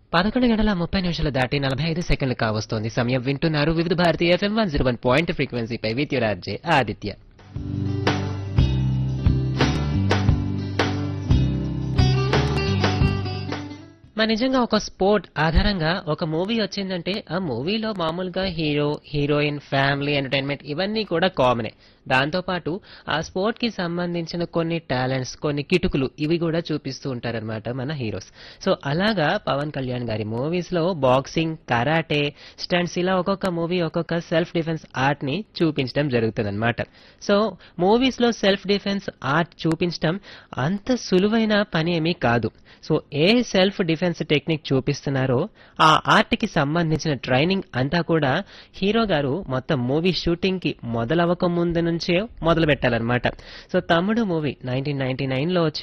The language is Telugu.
11 గంటల 30 నిమిషాలు దాటి 45 సెకండ్లు కావస్తోంది. సమయం వింటున్నారు వివిధ Bharati FM 101 ఫ్రీక్వెన్సీపై with your RJ Aditya. నిజంగా ఒక స్పోర్ట్ ఆధారంగా ఒక మూవీ వచ్చిందంటే ఆ మూవీలో మామూలుగా హీరో హీరోయిన్ ఫ్యామిలీ ఎంటర్టైన్మెంట్ ఇవన్నీ కూడా కామనే. దాంతో పాటు ఆ స్పోర్ట్ కి సంబంధించిన కొన్ని టాలెంట్స్ కొన్ని కిటుకులు ఇవి కూడా చూపిస్తూ ఉంటారన్నమాట మన హీరోస్. సో అలాగా పవన్ కళ్యాణ్ గారి మూవీస్ లో బాక్సింగ్ కరాటే స్టంట్స్ ఇలా ఒక్కొక్క మూవీ ఒక్కొక్క సెల్ఫ్ డిఫెన్స్ ఆర్ట్ ని చూపించడం జరుగుతుందన్నమాట. సో మూవీస్ లో సెల్ఫ్ డిఫెన్స్ ఆర్ట్ చూపించడం అంత సులువైన పని ఏమీ కాదు. So a self defence technique చూపిస్తున్నారో ఆ ఆర్ట్ కి సంబంధించిన ట్రైనింగ్ అంతా కూడా హీరో గారు మొత్తం మూవీ షూటింగ్ కి మొదలవక ముందు నుంచే మొదలు పెట్టాలన్నమాట. సో తమ్ముడు మూవీ 1999 లో